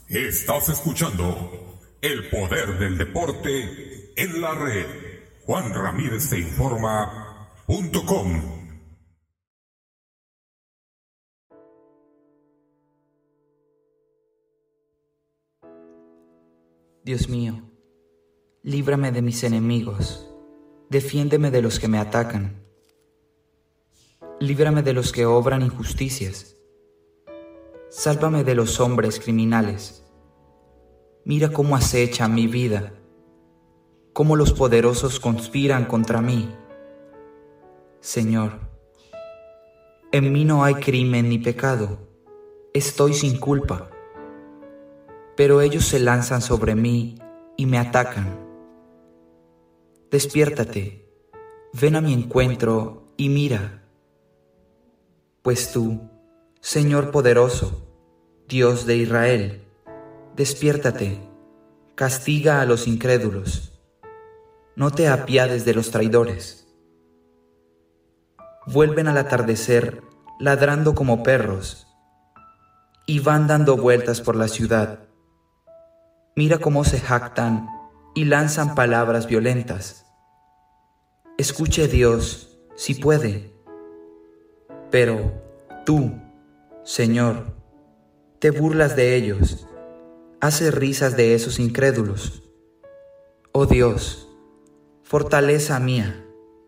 Estás escuchando El Poder del Deporte en la red. Juan Ramírez te informa.com. Dios mío, líbrame de mis enemigos, defiéndeme de los que me atacan. Líbrame de los que obran injusticias. Sálvame de los hombres criminales. Mira cómo acecha mi vida, cómo los poderosos conspiran contra mí. Señor, en mí no hay crimen ni pecado, estoy sin culpa. Pero ellos se lanzan sobre mí y me atacan. Despiértate, ven a mi encuentro y mira. Pues tú, Señor poderoso, Dios de Israel, despiértate, castiga a los incrédulos, no te apiades de los traidores. Vuelven al atardecer ladrando como perros y van dando vueltas por la ciudad. Mira cómo se jactan y lanzan palabras violentas. Escuche Dios, si puede. Pero tú, Señor, te burlas de ellos, haces risas de esos incrédulos. Oh Dios, fortaleza mía,